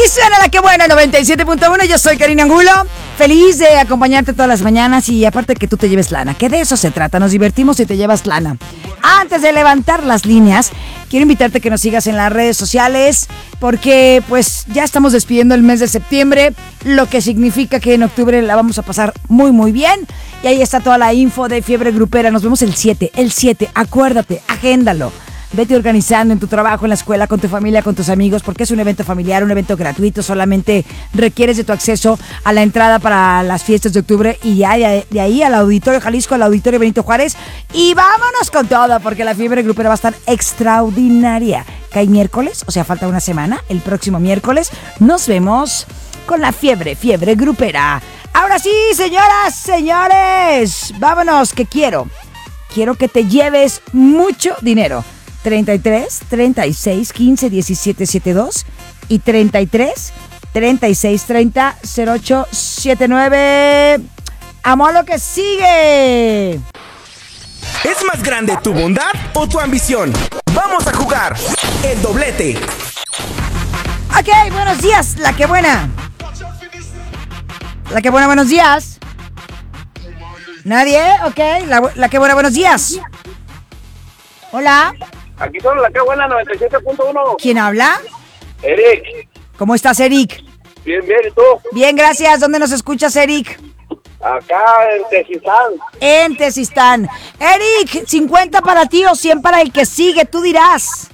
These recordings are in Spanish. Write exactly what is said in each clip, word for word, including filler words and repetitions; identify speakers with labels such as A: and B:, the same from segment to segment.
A: suena La Que Buena noventa y siete punto uno. Yo soy Karina Angulo. Feliz de acompañarte todas las mañanas y aparte que tú te lleves lana, que de eso se trata, nos divertimos y te llevas lana. Antes de levantar las líneas, quiero invitarte a que nos sigas en las redes sociales porque pues ya estamos despidiendo el mes de septiembre, lo que significa que en octubre la vamos a pasar muy muy bien. Y ahí está toda la info de Fiebre Grupera. Nos vemos el siete, el siete, acuérdate, agéndalo. Vete organizando en tu trabajo, en la escuela, con tu familia, con tus amigos, porque es un evento familiar, un evento gratuito. Solamente requieres de tu acceso a la entrada para las fiestas de octubre y ya de, de ahí al Auditorio Jalisco, al Auditorio Benito Juárez. Y vámonos con todo, porque la Fiebre Grupera va a estar extraordinaria. Cae miércoles, o sea, falta una semana. El próximo miércoles nos vemos con la Fiebre, Fiebre Grupera. Ahora sí, señoras, señores, vámonos, que quiero. Quiero que te lleves mucho dinero. treinta y tres, treinta y seis, quince, diecisiete, setenta y dos y treinta y tres, treinta y seis, treinta, cero ocho, setenta y nueve. ¡Amo lo que sigue!
B: ¿Es más grande tu bondad o tu ambición? Vamos a jugar el doblete.
A: Ok, buenos días, La Que Buena. La Que Buena, buenos días. ¿Nadie? Ok, La, la Que Buena, buenos días. Hola.
C: Aquí son La Que Buena noventa y siete punto uno.
A: ¿Quién habla?
C: Eric.
A: ¿Cómo estás, Eric?
C: Bien, bien, ¿y tú?
A: Bien, gracias. ¿Dónde nos escuchas, Eric?
C: Acá en Tezistán.
A: En Tezistán. Eric, ¿cincuenta para ti o cien para el que sigue? Tú dirás.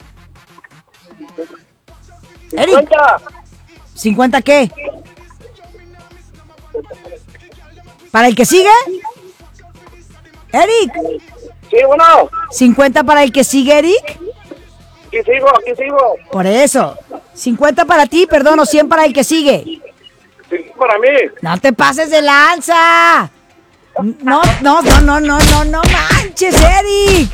A: Eric.
C: cincuenta.
A: ¿cincuenta qué? ¿Para el que sigue? Eric.
C: Sí, bueno.
A: ¿cincuenta para el que sigue, Eric?
C: Aquí sigo, aquí sigo.
A: Por eso. ¿cincuenta para ti, perdón, o cien para el que sigue?
C: Sí, para mí.
A: No te pases de lanza. No, no, no, no, no, no, no manches, Eric.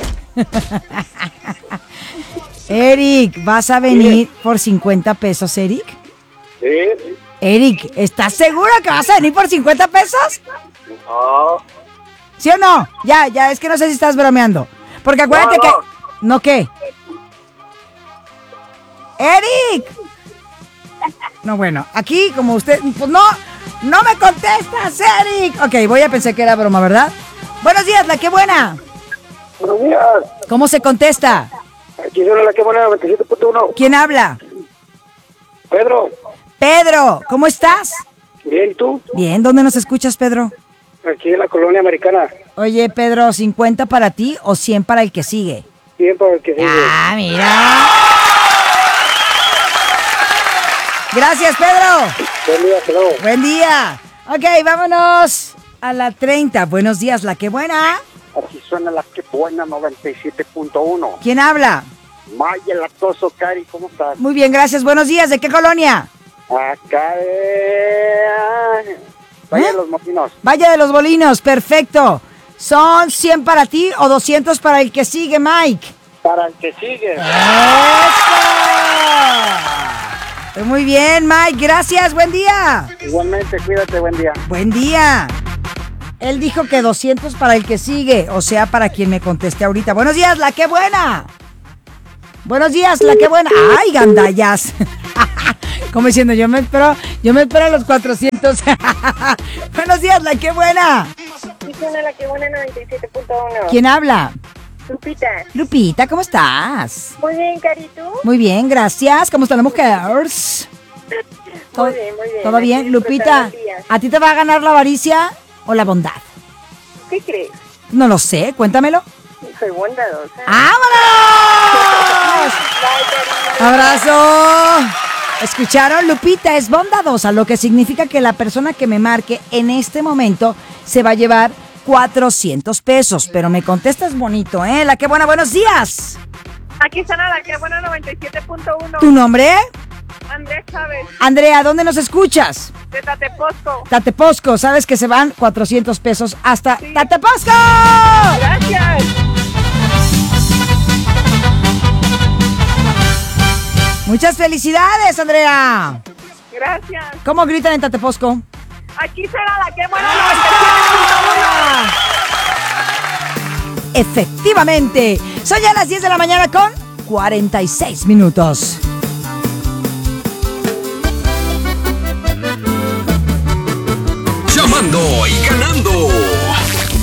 A: Eric, ¿vas a venir sí. por cincuenta pesos, Eric?
C: Sí.
A: Eric, ¿estás seguro que vas a venir por cincuenta pesos?
C: No.
A: ¿Sí o no? Ya, ya, es que no sé si estás bromeando. Porque acuérdate no, no. que... ¿No qué? ¡Eric! No, bueno, aquí como usted... Pues no, no me contestas, Eric. Ok, voy a pensar que era broma, ¿verdad? Buenos días, La Que Buena.
C: Buenos días.
A: ¿Cómo se contesta?
C: Aquí suena La Que Buena noventa y siete punto uno.
A: ¿Quién habla?
C: Pedro.
A: Pedro, ¿cómo estás?
C: Bien, ¿y tú?
A: Bien, ¿dónde nos escuchas, Pedro?
C: Aquí en la colonia americana.
A: Oye, Pedro, ¿cincuenta para ti o cien para el que sigue?
C: cien para el que sigue.
A: Ah, mira. Gracias, Pedro.
C: Buen día, hello.
A: Buen día. Ok, vámonos a la treinta. Buenos días, La Que Buena.
C: Aquí suena La Que Buena noventa y siete punto uno.
A: ¿Quién habla?
C: Maya Latoso, Cari, ¿cómo estás?
A: Muy bien, gracias. Buenos días. ¿De qué colonia?
C: Acá de... Valle ¿Eh? de los Molinos.
A: Valle de los Molinos, perfecto. ¿Son cien para ti o doscientos para el que sigue, Mike?
C: Para el que sigue.
A: ¡Eso! Muy bien, Mike, gracias, buen día.
C: Igualmente, cuídate, buen día.
A: Buen día. Él dijo que doscientos para el que sigue, o sea, para quien me conteste ahorita. Buenos días, La Que Buena. Buenos días, La Que Buena. ¡Ay, gandallas! Como diciendo, yo me espero, yo me espero a los cuatrocientos. Buenos días, La Que Buena.
D: Sí, suena La Que Buena noventa y siete punto uno.
A: ¿Quién habla?
D: Lupita.
A: Lupita, ¿cómo estás?
D: Muy bien, Cari, ¿tú?
A: Muy bien, gracias. ¿Cómo están las mujeres?
D: Muy bien, muy bien.
A: ¿Todo bien? Lupita, ¿a ti te va a ganar la avaricia o la bondad?
D: ¿Qué crees?
A: No lo sé, cuéntamelo.
D: Soy bondadosa.
A: ¡Vámonos! ¡Abrazo! ¿Escucharon? Lupita es bondadosa, lo que significa que la persona que me marque en este momento se va a llevar cuatrocientos pesos. Pero me contestas bonito, ¿eh? La Que Buena, buenos días.
D: Aquí está La Que Buena noventa y siete punto uno.
A: ¿Tu nombre?
D: Andrea Chávez.
A: Andrea, ¿dónde nos escuchas?
D: De Tateposco.
A: Tateposco, sabes que se van cuatrocientos pesos hasta sí. Tateposco.
D: Gracias.
A: Muchas felicidades, Andrea.
D: Gracias.
A: ¿Cómo gritan en Tateposco?
D: Aquí será La Que Buena noventa y siete punto uno.
A: Efectivamente. Son ya las diez de la mañana con cuarenta y seis minutos.
E: Jugando y ganando.